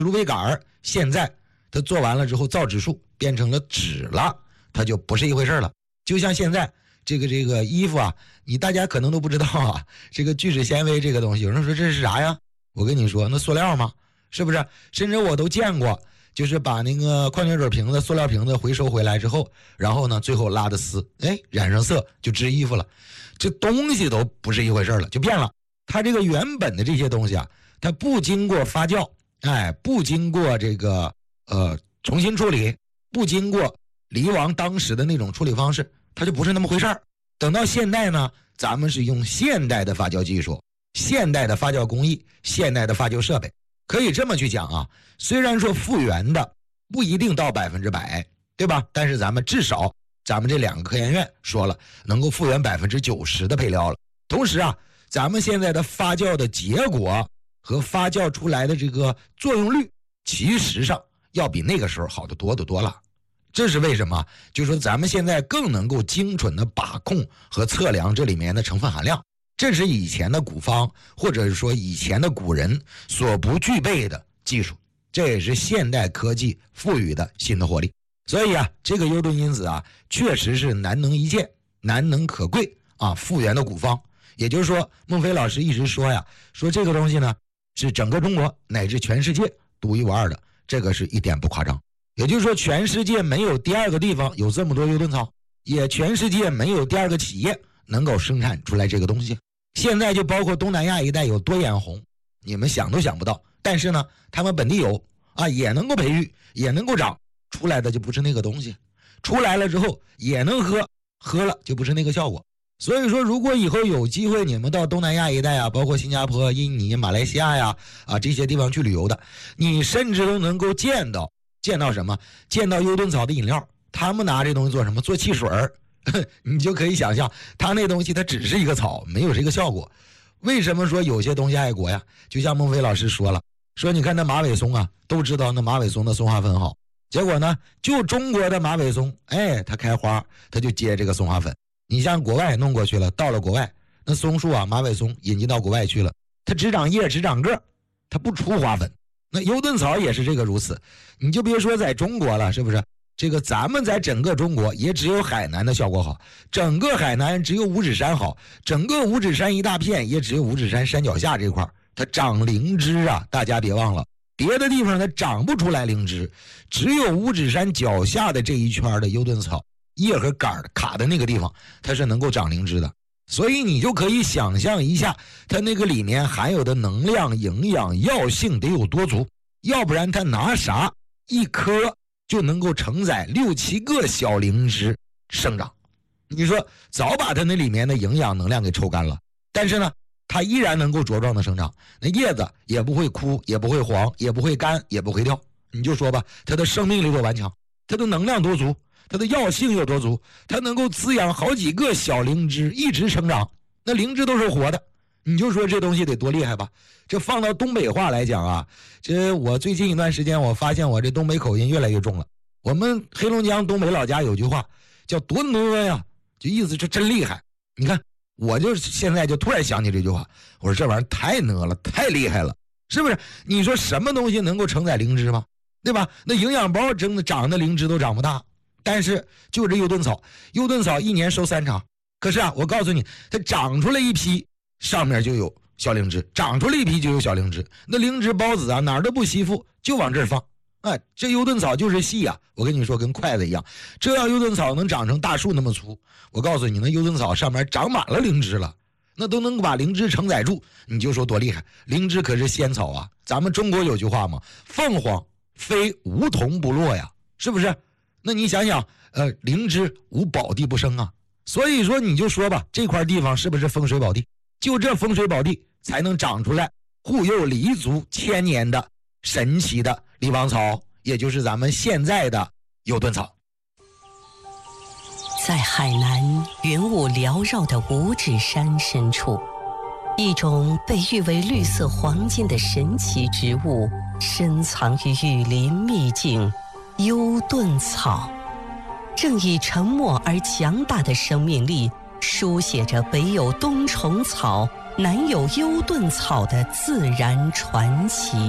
芦苇杆现在它做完了之后造纸术变成了纸了，它就不是一回事了。就像现在这个衣服啊，大家可能都不知道啊，这个聚酯纤维这个东西，有人说这是啥呀？我跟你说，那塑料吗？是不是？甚至我都见过，就是把那个矿泉水瓶子、塑料瓶子回收回来之后，然后呢，最后拉的丝，染上色就织衣服了。这东西都不是一回事了，就变了。它这个原本的这些东西啊，它不经过发酵，不经过这个重新处理，不经过黎王当时的那种处理方式，它就不是那么回事儿。等到现代呢，咱们是用现代的发酵技术、现代的发酵工艺、现代的发酵设备，可以这么去讲啊。虽然说复原的不一定到100%，对吧？但是咱们至少咱们这2个科研院说了，能够复原90%的配料了。同时啊，咱们现在的发酵的结果和发酵出来的这个作用率，其实上要比那个时候好得多得多了。这是为什么？就是说咱们现在更能够精准的把控和测量这里面的成分含量，这是以前的古方或者是说以前的古人所不具备的技术，这也是现代科技赋予的新的活力。所以啊，这个优盾因子啊，确实是难能一见、难能可贵啊，复原的古方。也就是说，孟非老师一直说呀，说这个东西呢是整个中国乃至全世界独一无二的，这个是一点不夸张。也就是说，全世界没有第2个地方有这么多优盾草，也全世界没有第2个企业能够生产出来这个东西。现在就包括东南亚一带有多眼红，你们想都想不到。但是呢，他们本地有啊，也能够培育，也能够长出来的，就不是那个东西。出来了之后也能喝，喝了就不是那个效果。所以说，如果以后有机会你们到东南亚一带啊，包括新加坡、印尼、马来西亚呀这些地方去旅游的，你甚至都能够见到什么？见到优盾草的饮料，他们拿这东西做什么？做汽水儿。你就可以想象，他那东西它只是一个草，没有这个效果。为什么说有些东西爱国呀？就像孟非老师说了，说你看那马尾松啊，都知道那马尾松的松花粉好，结果呢，就中国的马尾松，它开花，它就接这个松花粉。你像国外弄过去了，到了国外，那松树啊，马尾松引进到国外去了，它只长叶，只长个，它不出花粉。那优盾草也是这个如此，你就别说在中国了，是不是？这个咱们在整个中国也只有海南的效果好，整个海南只有五指山好，整个五指山一大片也只有五指山山脚下这块它长灵芝啊，大家别忘了，别的地方它长不出来灵芝，只有五指山脚下的这一圈的优盾草叶和杆卡的那个地方，它是能够长灵芝的。所以你就可以想象一下，它那个里面含有的能量、营养、药性得有多足，要不然它拿啥一颗就能够承载6、7个小灵芝生长？你说早把它那里面的营养能量给抽干了，但是呢，它依然能够茁壮的生长，那叶子也不会枯，也不会黄，也不会干，也不会掉。你就说吧，它的生命力多顽强，它的能量多足，它的药性有多足，它能够滋养好几个小灵芝一直成长，那灵芝都是活的，你就说这东西得多厉害吧。这放到东北话来讲啊，这我最近一段时间我发现我这东北口音越来越重了。我们黑龙江东北老家有句话叫多呢呀，就意思就真厉害。你看我就现在就突然想起这句话，我说这玩意儿太呢了，太厉害了，是不是？你说什么东西能够承载灵芝吗？对吧？那营养包真的长的灵芝都长不大，但是就这优盾草，优盾草一年收3场，可是啊，我告诉你，它长出来一批，上面就有小灵芝，长出来一批就有小灵芝，那灵芝孢子啊哪儿都不吸附，就往这儿放。这优盾草就是细啊，我跟你说跟筷子一样，这要优盾草能长成大树那么粗，我告诉你，那优盾草上面长满了灵芝了，那都能把灵芝承载住，你就说多厉害。灵芝可是仙草啊，咱们中国有句话嘛，凤凰非梧桐不落呀，是不是？那你想想，灵芝无宝地不生啊，所以说你就说吧，这块地方是不是风水宝地？就这风水宝地才能长出来护佑黎族1000年的神奇的黎王草，也就是咱们现在的优盾草。 在海南云雾缭绕的五指山深处，一种被誉为绿色黄金的神奇植物深藏于雨林秘境优盾草，正以沉默而强大的生命力书写着北有冬虫草，南有优盾草的自然传奇。